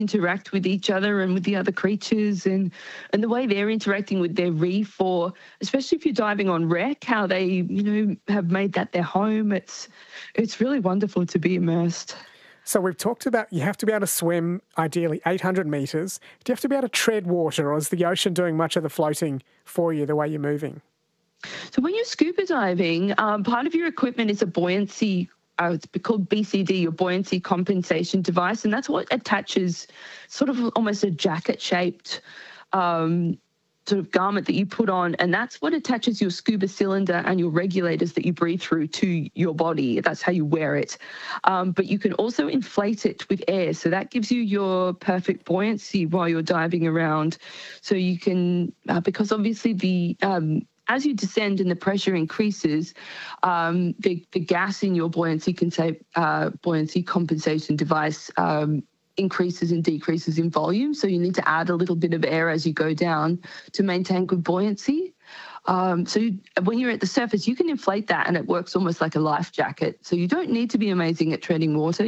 interact with each other and with the other creatures, and the way they're interacting with their reef, or especially if you're diving on wreck, how they, have made that their home. It's really wonderful to be immersed. So we've talked about you have to be able to swim, ideally 800 metres. Do you have to be able to tread water, or is the ocean doing much of the floating for you the way you're moving? So when you're scuba diving, part of your equipment is a buoyancy, it's called BCD, your buoyancy compensation device, and that's what attaches sort of almost a jacket-shaped sort of garment that you put on, and that's what attaches your scuba cylinder and your regulators that you breathe through to your body. That's how you wear it. But you can also inflate it with air, so that gives you your perfect buoyancy while you're diving around. So you can, because obviously as you descend and the pressure increases, the gas in your buoyancy compensation device increases and decreases in volume. So you need to add a little bit of air as you go down to maintain good buoyancy. When you're at the surface, you can inflate that and it works almost like a life jacket. So you don't need to be amazing at treading water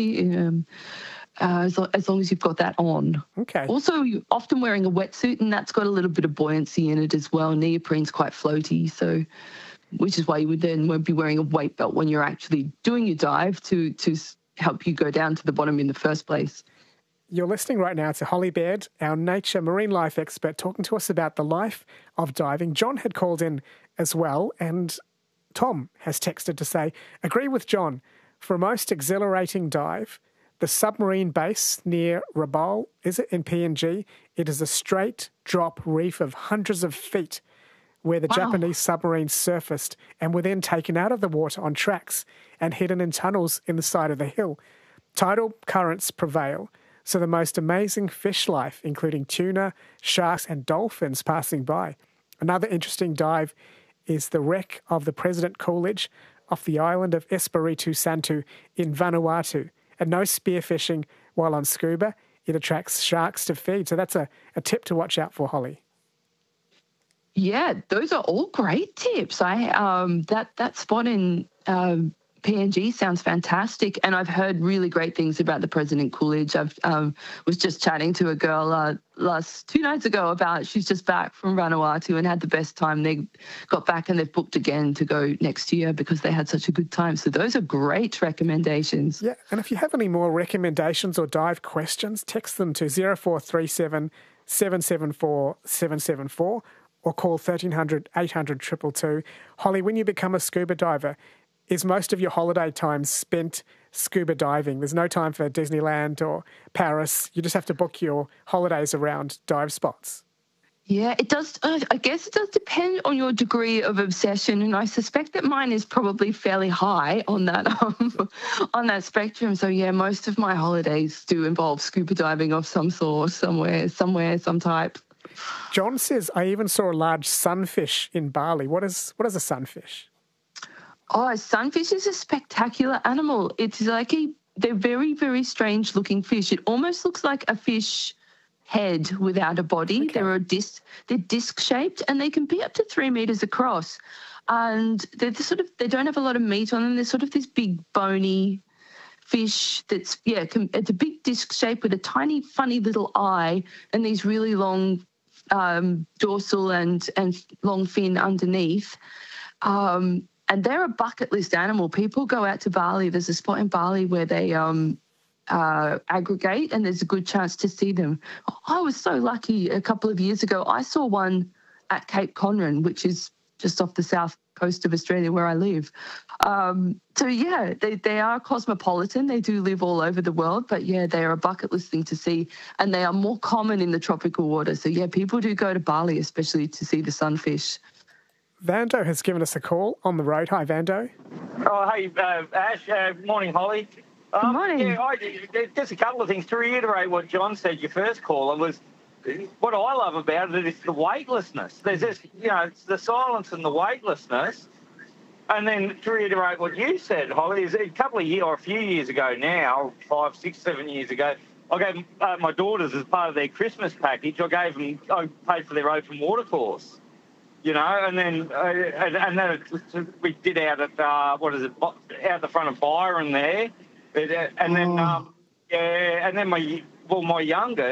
as long as you've got that on. Okay. Also, you're often wearing a wetsuit, and that's got a little bit of buoyancy in it as well. Neoprene's quite floaty, so which is why you won't be wearing a weight belt when you're actually doing your dive to help you go down to the bottom in the first place. You're listening right now to Holly Baird, our nature marine life expert, talking to us about the life of diving. John had called in as well, and Tom has texted to say, agree with John. For a most exhilarating dive, the submarine base near Rabaul, is it in PNG? It is a straight drop reef of hundreds of feet where the Japanese submarines surfaced and were then taken out of the water on tracks and hidden in tunnels in the side of the hill. Tidal currents prevail, so the most amazing fish life, including tuna, sharks and dolphins passing by. Another interesting dive is the wreck of the President Coolidge off the island of Espiritu Santo in Vanuatu. And no spearfishing while on scuba. It attracts sharks to feed. So that's a tip to watch out for, Holly. Yeah, those are all great tips. That spot in PNG sounds fantastic, and I've heard really great things about the President Coolidge. I was just chatting to a girl 2 nights ago about she's just back from Vanuatu and had the best time. They got back and they've booked again to go next year because they had such a good time. So those are great recommendations. Yeah, and if you have any more recommendations or dive questions, text them to 0437 774 774 or call 1300 800 222. Holly, when you become a scuba diver, is most of your holiday time spent scuba diving? There's no time for Disneyland or Paris. You just have to book your holidays around dive spots. Yeah, it does. I guess it does depend on your degree of obsession, and I suspect that mine is probably fairly high on that on that spectrum. So yeah, most of my holidays do involve scuba diving of some sort, somewhere, some type. John says, I even saw a large sunfish in Bali. What is a sunfish? Oh, a sunfish is a spectacular animal. It's like they're very, very strange looking fish. It almost looks like a fish head without a body. Okay. They're disc shaped, and they can be up to 3 meters across. And they don't have a lot of meat on them. They're sort of this big bony fish it's a big disc shape with a tiny funny little eye and these really long dorsal and long fin underneath. And they're a bucket list animal. People go out to Bali. There's a spot in Bali where they aggregate, and there's a good chance to see them. I was so lucky a couple of years ago. I saw one at Cape Conran, which is just off the south coast of Australia where I live. So, yeah, they are cosmopolitan. They do live all over the world, but, yeah, they are a bucket list thing to see, and they are more common in the tropical water. So, yeah, people do go to Bali, especially to see the sunfish. Vando has given us a call on the road. Hi, Vando. Oh, hey, Ash. Morning, Holly. Good morning. Yeah, just a couple of things to reiterate what John said. Your first caller was what I love about it is the weightlessness. There's this, it's the silence and the weightlessness. And then to reiterate what you said, Holly, is a few years ago now, 5, 6, 7 years ago, I gave my daughters as part of their Christmas package. I paid for their open water course. And then we did out at out the front of Byron there, and then and then my well, my youngest,